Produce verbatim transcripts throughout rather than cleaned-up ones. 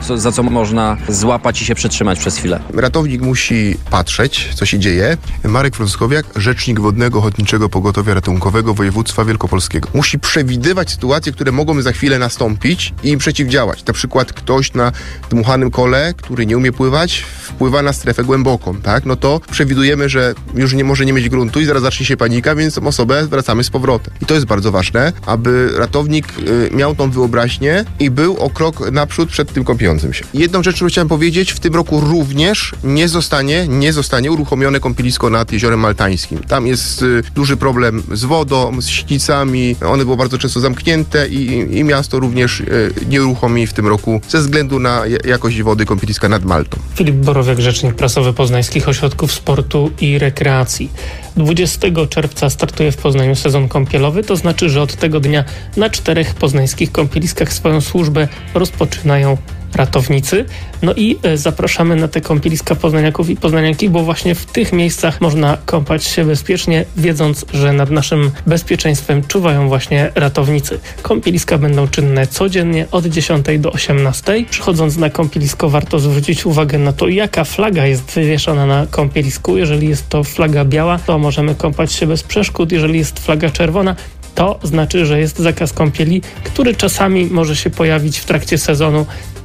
co, za co można złapać i się przytrzymać przez chwilę. Ratownik musi patrzeć, co się dzieje. Marek Frąckowiak, rzecznik Wodnego Ochotniczego Pogotowia Ratunkowego Województwa Wielkopolskiego. Musi przewidywać sytuacje, które mogą za chwilę nastąpić i im przeciwdziałać. Na przykład ktoś na dmuchanym kole, który nie umie pływać, wpływa na strefę głęboką, tak? No to przewidujemy, że już nie może nie mieć gruntu i zaraz zacznie się panika, więc tą osobę wracamy z powrotem. I to jest bardzo ważne, aby ratownik y, miał tą wyobraźnię i był o krok naprzód przed tym kąpiącym się. Jedną rzecz, którą chciałem powiedzieć, w tym roku również nie zostanie, nie zostanie uruchomione kąpielisko nad Jeziorem Maltańskim. Tam jest y, duży problem z wodą, z świnicami, one było bardzo często zamknięte i, i miasto również y, nie uruchomi w tym roku ze względu na jakość wody kąpieliska nad Maltą. Filip Borowiak, rzecznik prasowy Poznańskich Ośrodków Sportu i Rekreacji. dwudziestego czerwca startuje w Poznaniu sezon kąpielowy, to znaczy, że od tego dnia na czterech poznańskich kąpieliskach swoją służbę rozpoczynają ratownicy. No i e, zapraszamy na te kąpieliska poznaniaków i poznanianki, bo właśnie w tych miejscach można kąpać się bezpiecznie, wiedząc, że nad naszym bezpieczeństwem czuwają właśnie ratownicy. Kąpieliska będą czynne codziennie od dziesiątej do osiemnastej. Przychodząc na kąpielisko, warto zwrócić uwagę na to, jaka flaga jest wywieszona na kąpielisku. Jeżeli jest to flaga biała, to możemy kąpać się bez przeszkód. Jeżeli jest flaga czerwona, to znaczy, że jest zakaz kąpieli, który czasami może się pojawić w trakcie sezonu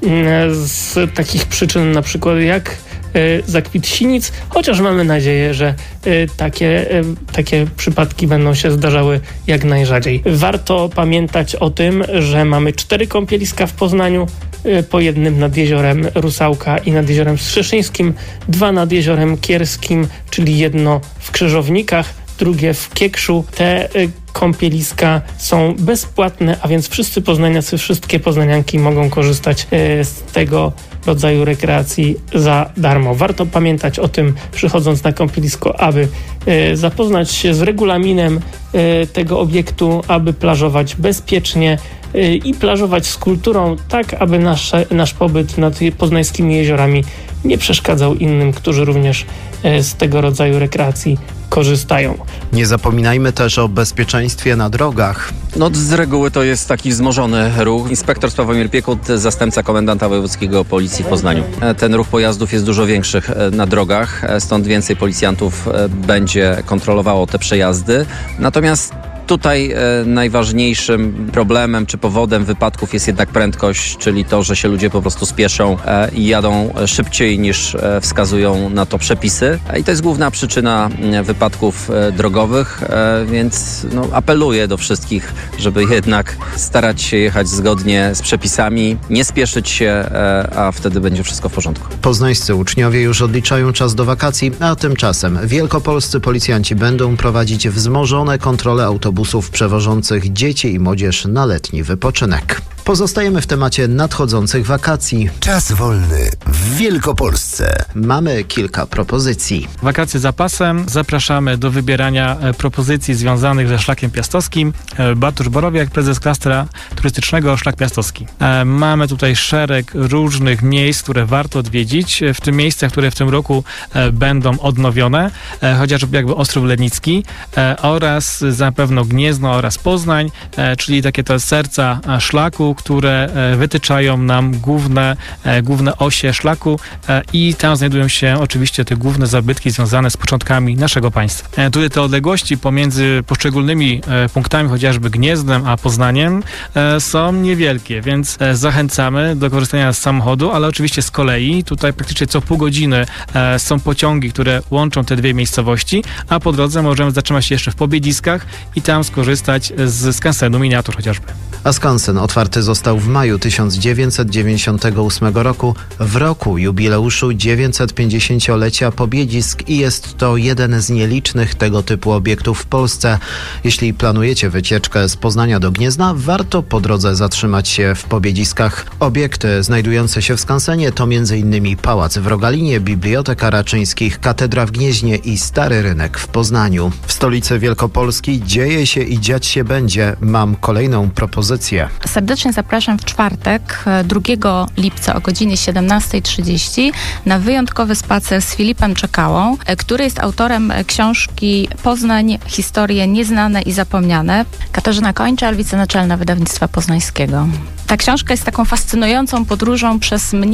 z takich przyczyn, na przykład jak zakwit sinic, chociaż mamy nadzieję, że takie, takie przypadki będą się zdarzały jak najrzadziej. Warto pamiętać o tym, że mamy cztery kąpieliska w Poznaniu, po jednym nad jeziorem Rusałka i nad jeziorem Strzeszyńskim, dwa nad jeziorem Kierskim, czyli jedno w Krzyżownikach, drugie w Kiekszu. Te kąpieliska są bezpłatne, a więc wszyscy poznaniacy, wszystkie poznanianki mogą korzystać z tego rodzaju rekreacji za darmo. Warto pamiętać o tym, przychodząc na kąpielisko, aby zapoznać się z regulaminem tego obiektu, aby plażować bezpiecznie i plażować z kulturą, tak aby nasze, nasz pobyt nad poznańskimi jeziorami nie przeszkadzał innym, którzy również z tego rodzaju rekreacji korzystają. Nie zapominajmy też o bezpieczeństwie na drogach. No z reguły to jest taki wzmożony ruch. Inspektor Sławomir Piekut, zastępca komendanta wojewódzkiego Policji w Poznaniu. Ten ruch pojazdów jest dużo większy na drogach, stąd więcej policjantów będzie kontrolowało te przejazdy. Natomiast tutaj e, najważniejszym problemem czy powodem wypadków jest jednak prędkość, czyli to, że się ludzie po prostu spieszą e, i jadą szybciej niż e, wskazują na to przepisy. E, I to jest główna przyczyna e, wypadków e, drogowych, e, więc no, apeluję do wszystkich, żeby jednak starać się jechać zgodnie z przepisami, nie spieszyć się, e, a wtedy będzie wszystko w porządku. Poznańscy uczniowie już odliczają czas do wakacji, a tymczasem wielkopolscy policjanci będą prowadzić wzmożone kontrole autobusów przewożących dzieci i młodzież na letni wypoczynek. Pozostajemy w temacie nadchodzących wakacji. Czas wolny w Wielkopolsce. Mamy kilka propozycji. Wakacje za pasem. Zapraszamy do wybierania propozycji związanych ze Szlakiem Piastowskim. Bartosz Borowiak, prezes klastra turystycznego Szlak Piastowski. Mamy tutaj szereg różnych miejsc, które warto odwiedzić, w tym miejscach, które w tym roku będą odnowione, chociażby jakby Ostrów Lednicki oraz zapewne Gniezno oraz Poznań, czyli takie te serca szlaku, które wytyczają nam główne, główne osie szlaku i tam znajdują się oczywiście te główne zabytki związane z początkami naszego państwa. Tutaj te odległości pomiędzy poszczególnymi punktami, chociażby Gniezdem a Poznaniem, są niewielkie, więc zachęcamy do korzystania z samochodu, ale oczywiście z kolei. Tutaj praktycznie co pół godziny są pociągi, które łączą te dwie miejscowości, a po drodze możemy zatrzymać się jeszcze w Pobiedziskach i tam skorzystać z skansenu miniatur chociażby. A skansen otwarty został w maju tysiąc dziewięćset dziewięćdziesiątego ósmego roku, w roku jubileuszu dziewięćsetpięćdziesięciolecia Pobiedzisk i jest to jeden z nielicznych tego typu obiektów w Polsce. Jeśli planujecie wycieczkę z Poznania do Gniezna, warto po drodze zatrzymać się w Pobiedziskach. Obiekty znajdujące się w skansenie to m.in. Pałac w Rogalinie, Biblioteka Raczyńskich, Katedra w Gnieźnie i Stary Rynek w Poznaniu. W stolicy Wielkopolski dzieje się i dziać się będzie. Mam kolejną propozycję. Serdecznie zapraszam w czwartek, drugiego lipca o godzinie siedemnasta trzydzieści na wyjątkowy spacer z Filipem Czekałą, który jest autorem książki Poznań, historie nieznane i zapomniane. Katarzyna Kończal, wicenaczelna Wydawnictwa Poznańskiego. Ta książka jest taką fascynującą podróżą przez mnie